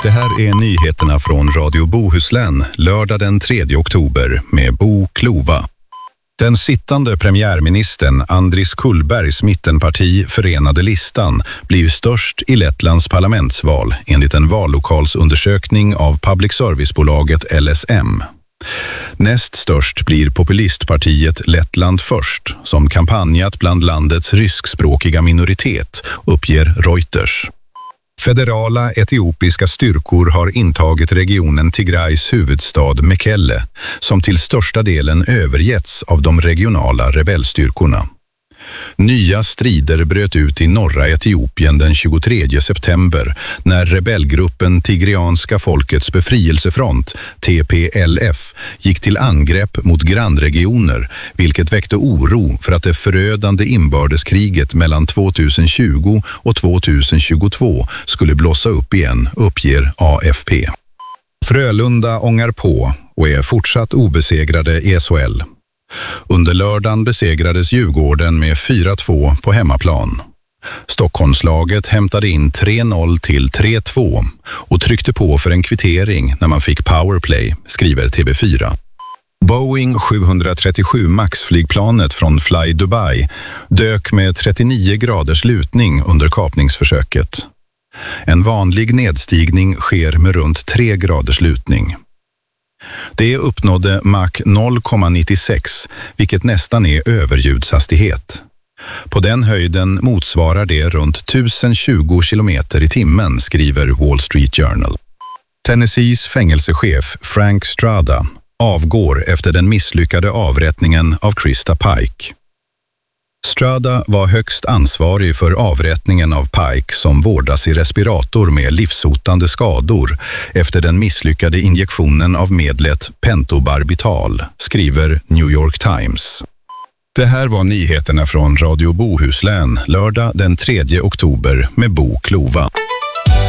Det här är nyheterna från Radio Bohuslän, lördag den 3 oktober med Bo Klova. Den sittande premiärministern Andris Kullbergs mittenparti Förenade listan blir störst i Lettlands parlamentsval enligt en vallokalsundersökning av public servicebolaget LSM. Näst störst blir populistpartiet Lettland först, som kampanjat bland landets ryskspråkiga minoritet, uppger Reuters. Federala etiopiska styrkor har intagit regionen Tigrays huvudstad Mekelle, som till största delen övergetts av de regionala rebellstyrkorna. Nya strider bröt ut i norra Etiopien den 23 september när rebellgruppen Tigrianska folkets befrielsefront, TPLF, gick till angrepp mot grannregioner, vilket väckte oro för att det förödande inbördeskriget mellan 2020 och 2022 skulle blossa upp igen, uppger AFP. Frölunda ångar på och är fortsatt obesegrade i SHL. Under lördagen besegrades Djurgården med 4-2 på hemmaplan. Stockholmslaget hämtade in 3-0 till 3-2 och tryckte på för en kvittering när man fick powerplay, skriver TV4. Boeing 737 Max-flygplanet från Fly Dubai dök med 39 graders lutning under kapningsförsöket. En vanlig nedstigning sker med runt 3 graders lutning. Det uppnådde Mach 0,96, vilket nästan är överljudshastighet. På den höjden motsvarar det runt 1020 kilometer i timmen, skriver Wall Street Journal. Tennessees fängelsechef Frank Strada avgår efter den misslyckade avrättningen av Krista Pike. Strada var högst ansvarig för avrättningen av Pike som vårdas i respirator med livshotande skador efter den misslyckade injektionen av medlet pentobarbital, skriver New York Times. Det här var nyheterna från Radio Bohuslän, lördag den 3 oktober med Bo Klova.